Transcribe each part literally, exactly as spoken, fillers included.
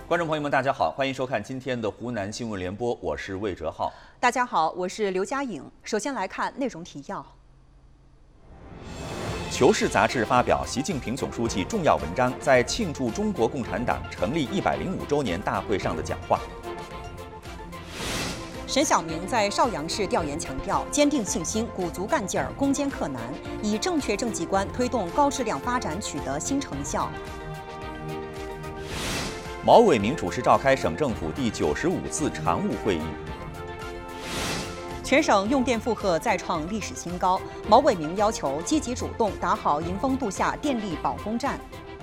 观众朋友们，大家好，欢迎收看今天的湖南新闻联播，我是魏哲浩。 大家好，我是刘佳颖。首先来看内容提要。 《求是》杂志发表习近平总书记重要文章在庆祝中国共产党成立一百零五周年大会上的讲话。 沈晓明在邵阳市调研强调，坚定信心，鼓足干劲儿，攻坚克难，以正确政绩观推动高质量发展取得新成效。 毛伟明主持召开省政府第九十五次常务会议。 全省用电负荷再创历史新高，毛伟明要求积极主动打好迎峰度夏电力保供站。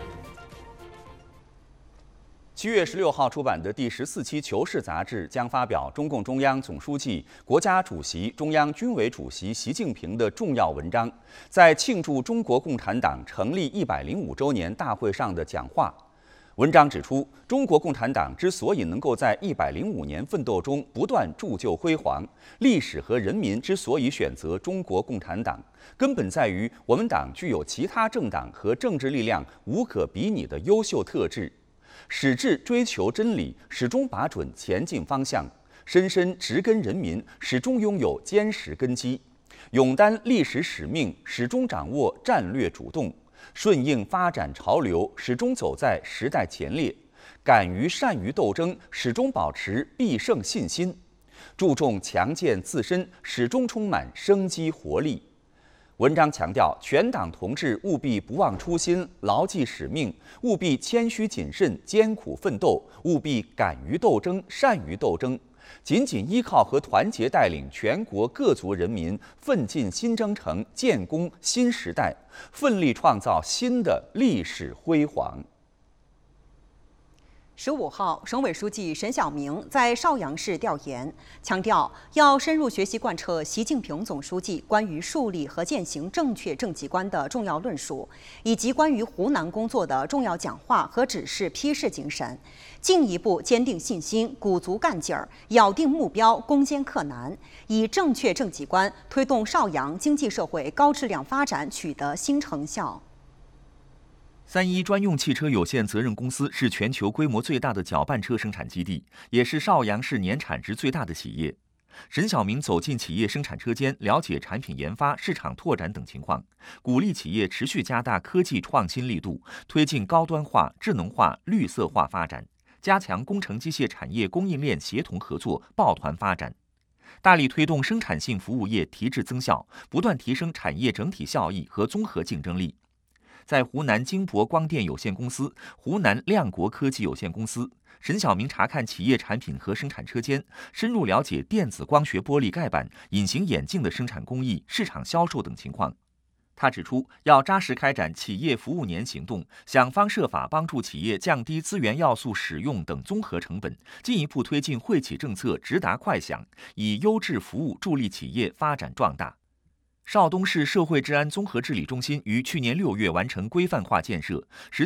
七月十六号出版的第十四期《求是》杂志将发表中共中央总书记、国家主席、中央军委主席习近平的重要文章，在庆祝中国共产党成立一百零五周年大会上的讲话。文章指出，中国共产党之所以能够在一百零五年奋斗中不断铸就辉煌，历史和人民之所以选择中国共产党，根本在于我们党具有其他政党和政治力量无可比拟的优秀特质，矢志追求真理，始终把准前进方向，深深植根人民，始终拥有坚实根基，勇担历史使命，始终掌握战略主动，顺应发展潮流，始终走在时代前列，敢于善于斗争，始终保持必胜信心，注重强健自身，始终充满生机活力。文章强调，全党同志务必不忘初心，牢记使命，务必谦虚谨慎，艰苦奋斗，务必敢于斗争，善于斗争，紧紧依靠和团结带领全国各族人民奋进新征程，建功新时代，奋力创造新的历史辉煌。 十五号，省委书记沈晓明在邵阳市调研，强调要深入学习贯彻习近平总书记关于树立和践行正确政绩观的重要论述，以及关于湖南工作的重要讲话和指示批示精神，进一步坚定信心，鼓足干劲儿，咬定目标，攻坚克难，以正确政绩观推动邵阳经济社会高质量发展取得新成效。 三一专用汽车有限责任公司是全球规模最大的搅拌车生产基地，也是邵阳市年产值最大的企业。沈晓明走进企业生产车间，了解产品研发、市场拓展等情况，鼓励企业持续加大科技创新力度，推进高端化、智能化、绿色化发展，加强工程机械产业供应链协同合作、抱团发展，大力推动生产性服务业提质增效，不断提升产业整体效益和综合竞争力。在湖南金博光电有限公司、湖南亮国科技有限公司，沈晓明查看企业产品和生产车间，深入了解电子光学玻璃盖板、隐形眼镜的生产工艺、市场销售等情况。他指出，要扎实开展企业服务年行动，想方设法帮助企业降低资源要素使用等综合成本，进一步推进惠企政策直达快响，以优质服务助力企业发展壮大。邵东市社会治安综合治理中心于去年六月完成规范化建设，实